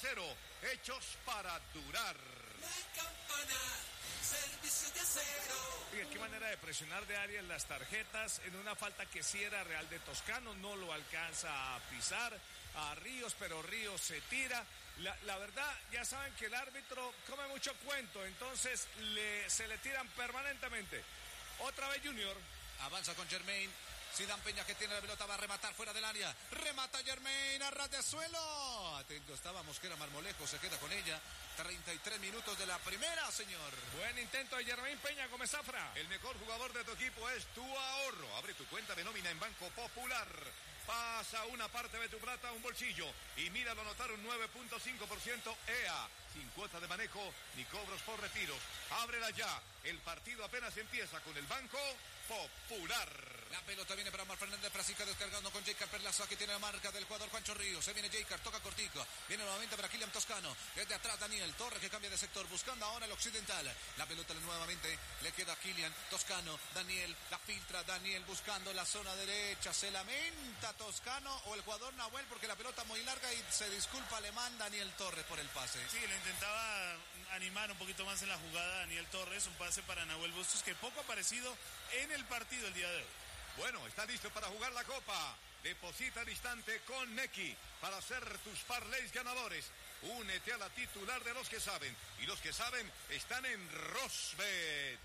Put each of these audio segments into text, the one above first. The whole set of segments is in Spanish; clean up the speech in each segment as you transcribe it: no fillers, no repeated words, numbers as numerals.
acero, hechos para durar. La Campana, servicio de acero. Oye, qué manera de presionar de Arias las tarjetas en una falta que sí era real de Toscano, no lo alcanza a pisar a Ríos, pero Ríos se tira. La verdad, ya saben que el árbitro come mucho cuento, entonces se le tiran permanentemente. Otra vez Junior. Avanza con Germain. Zidane Peña que tiene la pelota, va a rematar fuera del área. Remata Germain a ras de suelo. Atento estaba Mosquera Marmolejo, se queda con ella. 33 minutos de la primera, señor. Buen intento de Germain Peña, Gómez Zafra. El mejor jugador de tu equipo es tu ahorro. Abre tu cuenta de nómina en Banco Popular. Pasa una parte de tu plata a un bolsillo y míralo anotar un 9.5% EA. Sin cuota de manejo ni cobros por retiros. Ábrela ya. El partido apenas empieza con el Banco Popular. La pelota viene para Omar Fernández, Frasica descargando con J.K. Perlaza, que tiene la marca del jugador Juancho Ríos. Se viene J.K., toca cortico. Viene nuevamente para Kylian Toscano. Desde atrás Daniel Torres, que cambia de sector, buscando ahora el occidental. La pelota nuevamente le queda a Kylian Toscano. Daniel, la filtra Daniel buscando la zona derecha. Se lamenta Toscano o el jugador Nahuel porque la pelota muy larga y se disculpa alemán Daniel Torres por el pase. Sí, le intentaba animar un poquito más en la jugada Daniel Torres. Un pase para Nahuel Bustos que poco ha aparecido en el partido el día de hoy. Bueno, está listo para jugar la Copa. Deposita al instante con Nequi para hacer tus parlays ganadores. Únete a la titular de los que saben. Y los que saben están en Rosbet.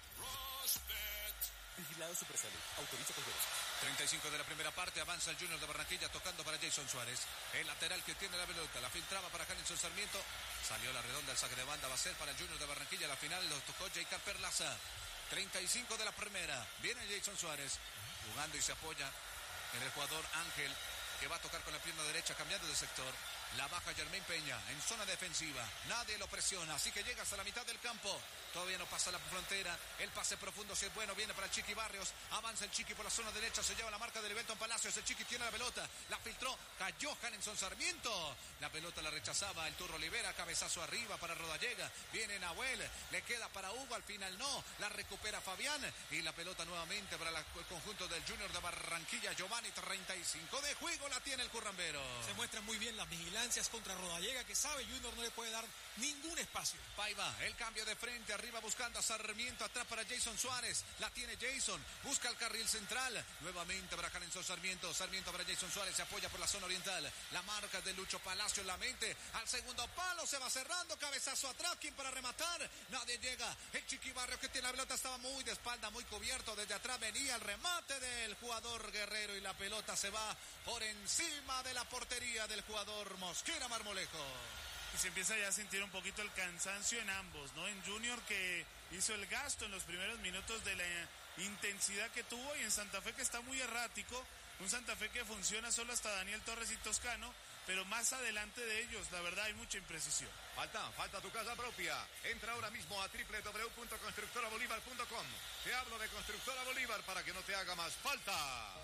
Vigilado Supersalud. Autoriza con 35 de la primera parte. Avanza el Junior de Barranquilla tocando para Jason Suárez. El lateral que tiene la pelota. La filtraba para Hanelson Sarmiento. Salió la redonda. El saque de banda va a ser para el Junior de Barranquilla. La final lo tocó J.K. Perlaza. 35 de la primera. Viene Jason Suárez jugando y se apoya en el jugador Ángel, que va a tocar con la pierna derecha cambiando de sector. La baja Germain Peña en zona defensiva. Nadie lo presiona, así que llega hasta la mitad del campo. Todavía no pasa la frontera. El pase profundo, si es bueno, viene para el Chiqui Barrios. Avanza el Chiqui por la zona derecha, se lleva la marca de Belton Palacios. El Chiqui tiene la pelota, la filtró, cayó Hanelson Sarmiento. La pelota la rechazaba el Turro Olivera, cabezazo arriba para Rodallega. Viene Nahuel, le queda para Hugo, al final no. La recupera Fabián y la pelota nuevamente para el conjunto del Junior de Barranquilla. Giovanni, 35 de juego la tiene el currambero. Se muestran muy bien las vigilancias contra Rodallega, que sabe Junior no le puede dar ningún espacio. Paiva, el cambio de frente, arriba buscando a Sarmiento, atrás para Jason Suárez. La tiene Jason, busca el carril central. Nuevamente para Hanelson Sarmiento. Sarmiento para Jason Suárez, se apoya por la zona oriental. La marca de Lucho Palacio, la mente al segundo palo, se va cerrando, cabezazo atrás, ¿quién para rematar? Nadie llega. El Chiqui Barrio que tiene la pelota estaba muy de espalda, muy cubierto. Desde atrás venía el remate del jugador Guerrero y la pelota se va por encima de la portería del jugador Mosquera Marmolejo. Y se empieza ya a sentir un poquito el cansancio en ambos, ¿no? En Junior, que hizo el gasto en los primeros minutos de la intensidad que tuvo, y en Santa Fe, que está muy errático. Un Santa Fe que funciona solo hasta Daniel Torres y Toscano, pero más adelante de ellos, la verdad, hay mucha imprecisión. Falta tu casa propia. Entra ahora mismo a www.constructorabolívar.com. Te hablo de Constructora Bolívar para que no te haga más falta.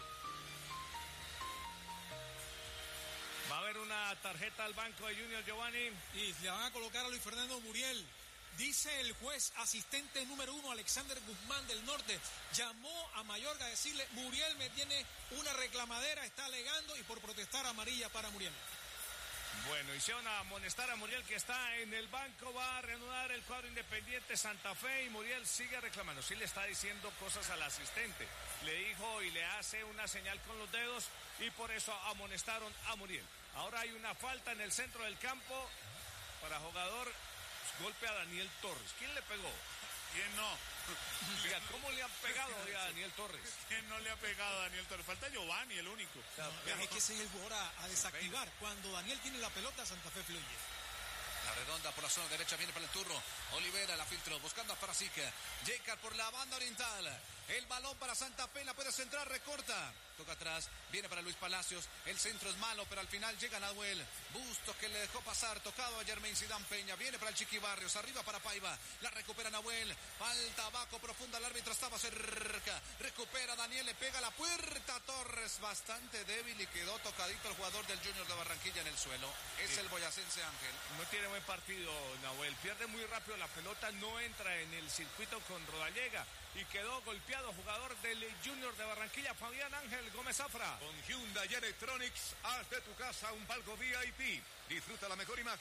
Va a haber una tarjeta al banco de Junior, Giovanni. Y le van a colocar a Luis Fernando Muriel. Dice el juez asistente número 1, Alexander Guzmán del Norte, llamó a Mayorga a decirle: Muriel me tiene una reclamadera, está alegando, y por protestar amarilla para Muriel. Bueno, hicieron a amonestar a Muriel, que está en el banco. Va a reanudar el cuadro Independiente Santa Fe y Muriel sigue reclamando. Sí le está diciendo cosas al asistente. Le dijo y le hace una señal con los dedos y por eso amonestaron a Muriel. Ahora hay una falta en el centro del campo para jugador. Golpe a Daniel Torres. ¿Quién le pegó? ¿Quién no? Diga, ¿cómo le han pegado a Daniel Torres? ¿Quién no le ha pegado a Daniel Torres? Falta Giovanni, el único. Es que ese es el jugador a desactivar. Cuando Daniel tiene la pelota, Santa Fe fluye. La redonda por la zona derecha viene para el Turro. Olivera la filtró buscando a Parasica. J.K. por la banda oriental. El balón para Santa Fe, la puede centrar, recorta. Toca atrás, viene para Luis Palacios. El centro es malo, pero al final llega Nahuel. Bustos que le dejó pasar, tocado a Germain Zidane Peña. Viene para el Chiqui Barrios, arriba para Paiva. La recupera Nahuel. Falta abajo profunda, el árbitro estaba cerca. Recupera Daniel, le pega a la puerta. Torres bastante débil y quedó tocadito el jugador del Junior de Barranquilla en el suelo. Es el boyacense Ángel. No tiene buen partido Nahuel, pierde muy rápido la pelota, no entra en el circuito con Rodallega y quedó golpeado jugador del Junior de Barranquilla, Fabián Ángel Gómez Zafra. Con Hyundai Electronics, haz de tu casa un palco VIP. Disfruta la mejor imagen